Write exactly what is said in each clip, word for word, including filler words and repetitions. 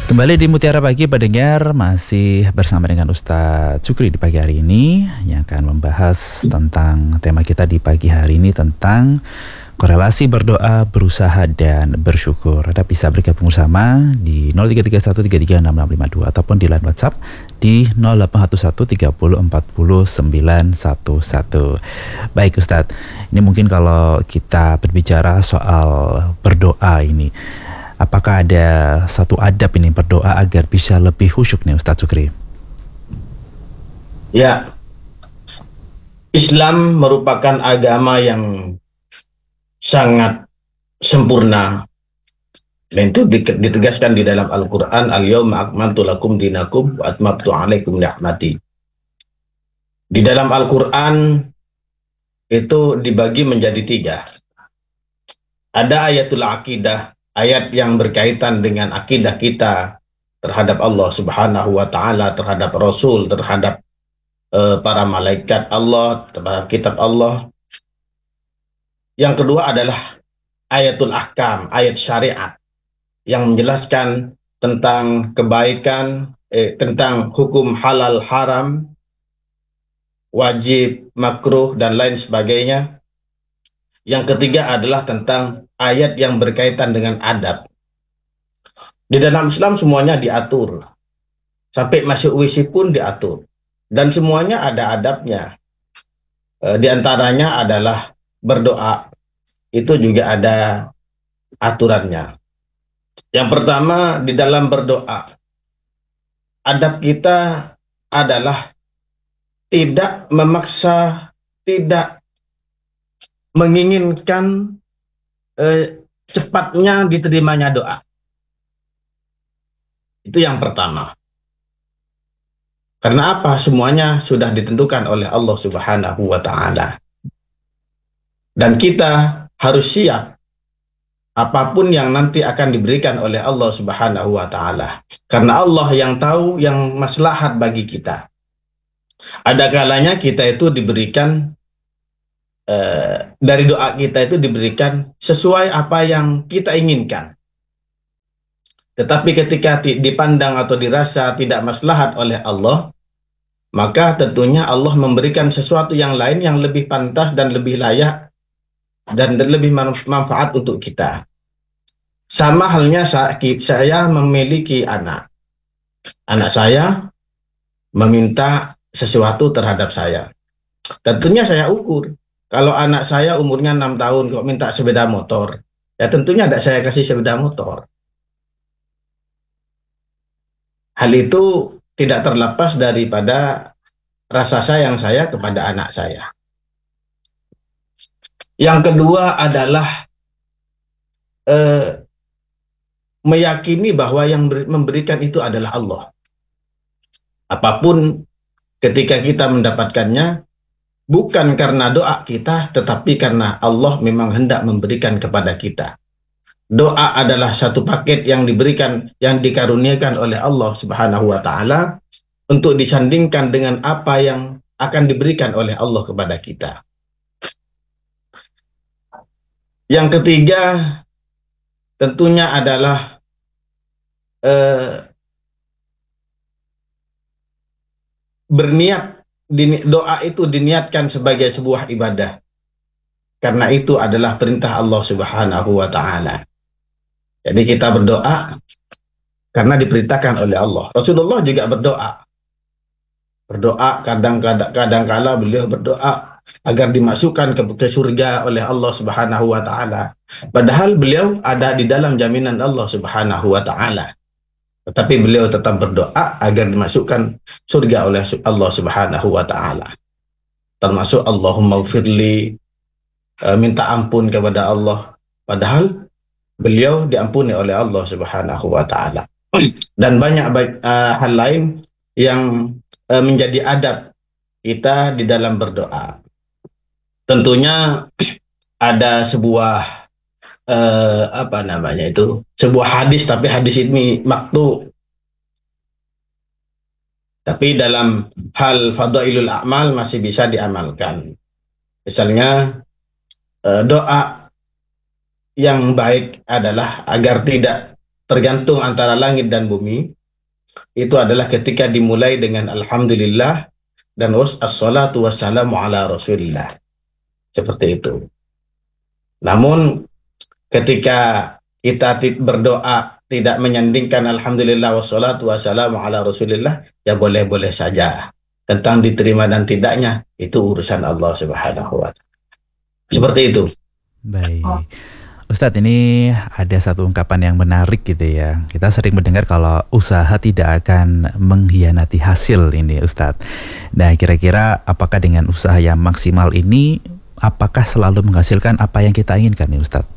Kembali di Mutiara Pagi pendengar, masih bersama dengan Ustadz Sukri di pagi hari ini yang akan membahas tentang tema kita di pagi hari ini tentang korelasi berdoa, berusaha, dan bersyukur. Anda bisa bergabung bersama di nol tiga tiga satu tiga tiga enam enam lima dua ataupun di line WhatsApp di nol delapan satu satu tiga nol empat nol sembilan satu satu. Baik Ustadz, ini mungkin kalau kita berbicara soal berdoa ini, apakah ada satu adab ini berdoa agar bisa lebih khusyuk nih Ustadz Sukri? Ya, Islam merupakan agama yang sangat sempurna. Dan itu ditegaskan di dalam Al-Quran, Al-Yawma akmaltu lakum dinakum wa atmamtu alaikum ni'mati. Di dalam Al-Quran itu dibagi menjadi tiga. Ada ayatul aqidah, ayat yang berkaitan dengan akidah kita terhadap Allah Subhanahu wa Ta'ala, terhadap Rasul, terhadap uh, para malaikat Allah, terhadap kitab Allah. Yang kedua adalah ayatul ahkam, ayat syariat yang menjelaskan tentang kebaikan, eh, tentang hukum halal haram, wajib, makruh, dan lain sebagainya. Yang ketiga adalah tentang ayat yang berkaitan dengan adab. Di dalam Islam semuanya diatur. Sampai masuk W C pun diatur. Dan semuanya ada adabnya. E, di antaranya adalah berdoa. Itu juga ada aturannya. Yang pertama, di dalam berdoa, adab kita adalah tidak memaksa, tidak menginginkan eh, cepatnya diterimanya doa. Itu yang pertama. Karena apa? Semuanya sudah ditentukan oleh Allah Subhanahu wa Ta'ala. Dan kita harus siap apapun yang nanti akan diberikan oleh Allah Subhanahu wa Ta'ala. Karena Allah yang tahu yang maslahat bagi kita. Ada kalanya kita itu diberikan eh, dari doa kita itu diberikan sesuai apa yang kita inginkan. Tetapi ketika dipandang atau dirasa tidak maslahat oleh Allah, maka tentunya Allah memberikan sesuatu yang lain yang lebih pantas dan lebih layak dan lebih manfaat untuk kita. Sama halnya saya memiliki anak. Anak saya meminta sesuatu terhadap saya. Tentunya saya ukur. Kalau anak saya umurnya enam tahun kok minta sepeda motor, ya tentunya tidak saya kasih sepeda motor. Hal itu tidak terlepas daripada rasa sayang saya kepada anak saya. Yang kedua adalah eh, meyakini bahwa yang memberikan itu adalah Allah. Apapun ketika kita mendapatkannya, bukan karena doa kita, tetapi karena Allah memang hendak memberikan kepada kita. Doa adalah satu paket yang diberikan, yang dikaruniakan oleh Allah Subhanahu wa Ta'ala untuk disandingkan dengan apa yang akan diberikan oleh Allah kepada kita. Yang ketiga tentunya adalah eh, berniat, doa itu diniatkan sebagai sebuah ibadah. Karena itu adalah perintah Allah Subhanahu wa Ta'ala. Jadi kita berdoa karena diperintahkan oleh Allah. Rasulullah juga berdoa. Berdoa kadang-kadang kadang-kala beliau berdoa agar dimasukkan ke, ke surga oleh Allah Subhanahu wa Ta'ala. Padahal beliau ada di dalam jaminan Allah Subhanahu wa Ta'ala. Tetapi beliau tetap berdoa agar dimasukkan surga oleh Allah Subhanahu wa Ta'ala. Termasuk Allahumma ghfirli, minta ampun kepada Allah. Padahal beliau diampuni oleh Allah Subhanahu wa Ta'ala. Dan banyak uh, hal lain yang uh, menjadi adab kita di dalam berdoa. Tentunya ada sebuah uh, apa namanya itu, sebuah hadis, tapi hadis ini maktu. Tapi dalam hal fadailul a'mal masih bisa diamalkan. Misalnya uh, doa yang baik adalah agar tidak tergantung antara langit dan bumi, itu adalah ketika dimulai dengan alhamdulillah dan wassalatu wassalamu ala rasulillah. Seperti itu. Namun ketika kita berdoa tidak menyandingkan alhamdulillah wassalatu wassalamu ala rasulillah, ya boleh-boleh saja. Tentang diterima dan tidaknya, itu urusan Allah Subhanahu wa ta'ala. Seperti itu. Baik. Ustadz, ini ada satu ungkapan yang menarik gitu ya. Kita sering mendengar kalau usaha tidak akan mengkhianati hasil ini Ustadz. Nah, kira-kira apakah dengan usaha yang maksimal ini, apakah selalu menghasilkan apa yang kita inginkan nih Ustadz?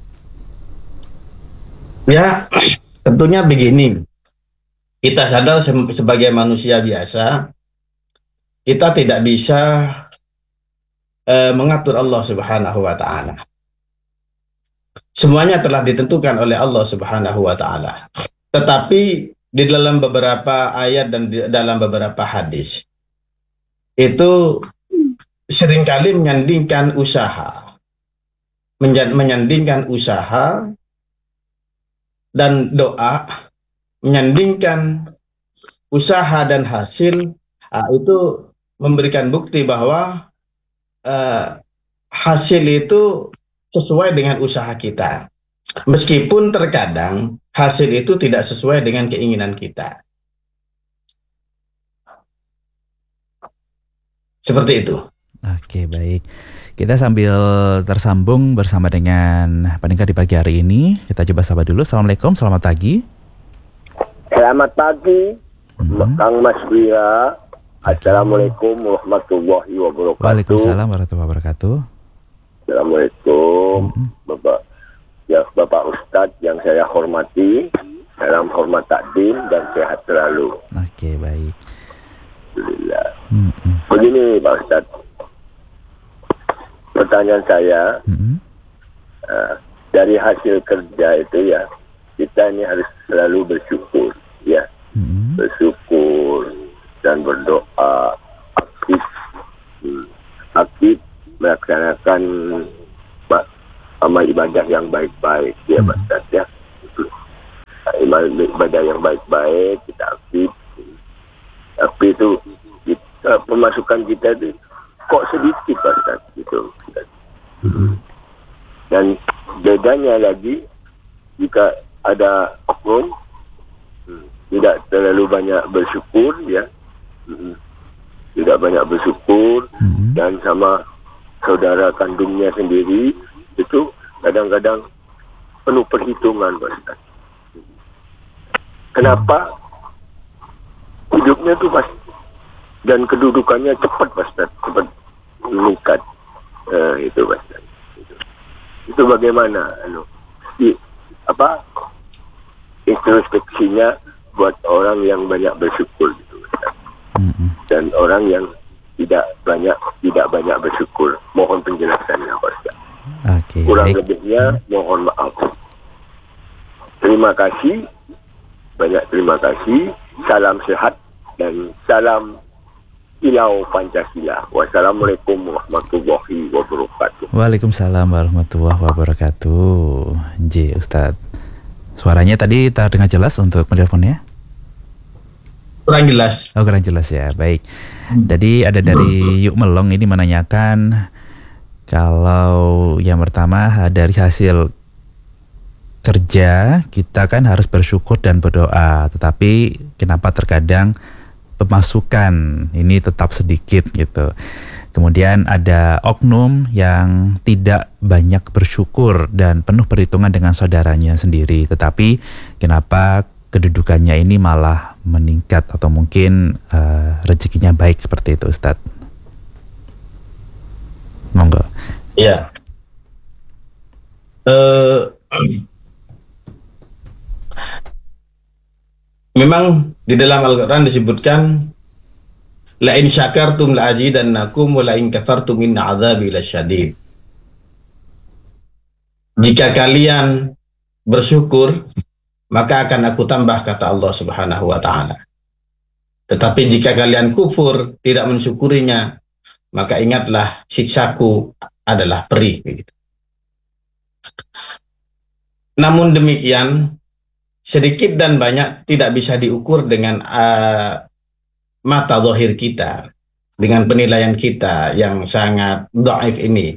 Ya, tentunya begini. Kita sadar se sebagai manusia biasa, kita tidak bisa uh, mengatur Allah Subhanahu wa ta'ala. Semuanya telah ditentukan oleh Allah Subhanahu wa ta'ala. Tetapi di dalam beberapa ayat dan di dalam beberapa hadis, itu seringkali menyandingkan usaha. Menyandingkan usaha dan doa, menyandingkan usaha dan hasil, nah, itu memberikan bukti bahwa uh, hasil itu sesuai dengan usaha kita. Meskipun terkadang hasil itu tidak sesuai dengan keinginan kita. Seperti itu. Oke, baik. Kita sambil tersambung bersama dengan pendengar di pagi hari ini. Kita coba sapa dulu. Assalamualaikum, selamat pagi. Selamat pagi, hmm. Kang Mas Wira. Assalamualaikum warahmatullahi wabarakatuh. Waalaikumsalam warahmatullahi wabarakatuh. Assalamualaikum, hmm. Bapak, ya Bapak Ustadz yang saya hormati. Salam hormat takdim dan sehat selalu. Oke, baik. Alhamdulillah. Hmm. Begini Pak Ustadz, pertanyaan saya, hmm. uh, dari hasil kerja itu ya, kita ini harus selalu bersyukur, ya, hmm. bersyukur dan berdoa aktif, hmm, aktif melaksanakan amal ibadah yang baik-baik, ya, hmm. Pak Ustadz, ya, amal ibadah yang baik-baik kita aktif, tapi itu kita, pemasukan kita itu kok sedikit Pak Ustadz, gitu. Hmm. Dan bedanya lagi jika ada oknum hmm, tidak terlalu banyak bersyukur, ya, hmm, tidak banyak bersyukur, hmm. dan sama saudara kandungnya sendiri itu kadang-kadang penuh perhitungan Pak Ustadz. Kenapa hidupnya tuh pas dan kedudukannya cepat Pak Ustadz, cepat meningkat, uh, itu Pak Ustadz. Itu, itu bagaimana anu, di, apa introspeksinya buat orang yang banyak bersyukur gitu Pak Ustadz. Mm-hmm. Dan orang yang tidak banyak tidak banyak bersyukur. Mohon penjelasannya Pak Ustadz. Okay, kurang baik. Lebihnya mohon maaf. Terima kasih, banyak terima kasih. Salam sehat dan salam Ilau Pancasila. Wassalamualaikum warahmatullahi wabarakatuh. Waalaikumsalam warahmatullahi wabarakatuh. J Ustadz, suaranya tadi terdengar jelas untuk menelponnya? Kurang jelas. Oh, kurang jelas ya. Baik. Jadi ada dari Yuk Melong ini menanyakan, kalau yang pertama dari hasil kerja kita kan harus bersyukur dan berdoa, tetapi kenapa terkadang pemasukan ini tetap sedikit gitu. Kemudian ada oknum yang tidak banyak bersyukur dan penuh perhitungan dengan saudaranya sendiri, tetapi kenapa kedudukannya ini malah meningkat atau mungkin uh, rezekinya baik seperti itu Ustadz. Monggo. Ya. Uh, memang di dalam Al-Quran disebutkan la in syakartum la azidannakum wa la in kafartum inna adzabi lasyadid. Jika kalian bersyukur, maka akan aku tambah, kata Allah Subhanahu wa ta'ala. Tetapi jika kalian kufur, tidak mensyukurinya, maka ingatlah siksaku adalah perih. Namun demikian, sedikit dan banyak tidak bisa diukur dengan uh, mata zahir kita, dengan penilaian kita yang sangat dhaif ini.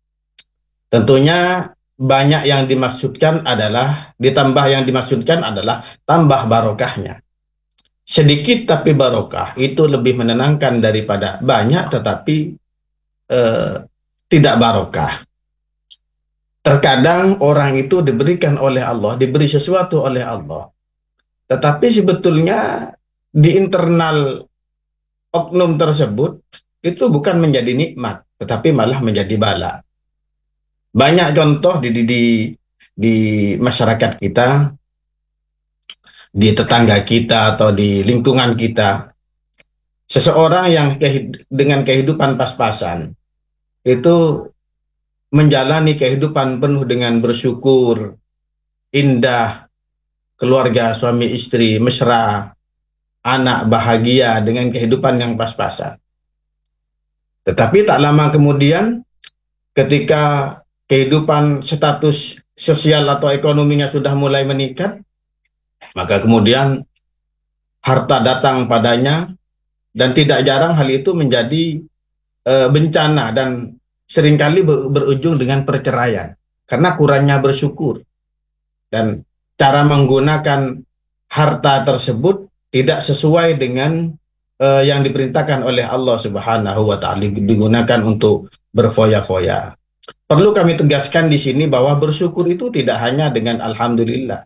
Tentunya banyak yang dimaksudkan adalah, ditambah yang dimaksudkan adalah tambah barokahnya. Sedikit tapi barokah itu lebih menenangkan daripada banyak tetapi eh, tidak barokah. Terkadang orang itu diberikan oleh Allah, diberi sesuatu oleh Allah, tetapi sebetulnya di internal oknum tersebut itu bukan menjadi nikmat, tetapi malah menjadi bala. Banyak contoh di, di, di, di masyarakat kita, di tetangga kita atau di lingkungan kita. Seseorang yang kehid dengan kehidupan pas-pasan itu menjalani kehidupan penuh dengan bersyukur, indah, keluarga suami istri mesra, anak bahagia dengan kehidupan yang pas-pasan. Tetapi tak lama kemudian ketika kehidupan status sosial atau ekonominya sudah mulai meningkat, maka kemudian harta datang padanya, dan tidak jarang hal itu menjadi e, bencana dan seringkali ber, berujung dengan perceraian karena kurangnya bersyukur. Dan cara menggunakan harta tersebut tidak sesuai dengan e, yang diperintahkan oleh Allah Subhanahu wa taala, digunakan untuk berfoya-foya. Perlu kami tegaskan di sini bahwa bersyukur itu tidak hanya dengan alhamdulillah.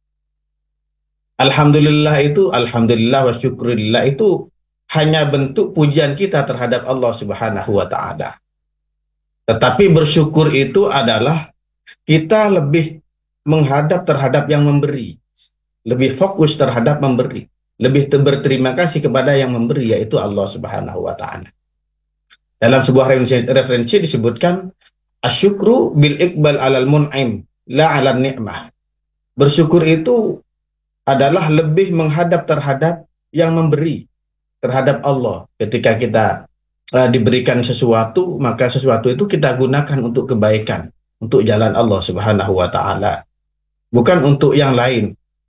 Alhamdulillah itu, alhamdulillah wa syukurillah itu hanya bentuk pujian kita terhadap Allah Subhanahu wa taala. Tetapi bersyukur itu adalah kita lebih menghadap terhadap yang memberi, lebih fokus terhadap memberi, lebih berterima kasih kepada yang memberi, yaitu Allah Subhanahu wa taala. Dalam sebuah referensi, referensi disebutkan asyukru bil iqbal alal mun'im la alal ni'mah. Bersyukur itu adalah lebih menghadap terhadap yang memberi, terhadap Allah. Ketika kita uh, diberikan sesuatu, maka sesuatu itu kita gunakan untuk kebaikan, untuk jalan Allah Subhanahu wa taala, bukan untuk yang lain.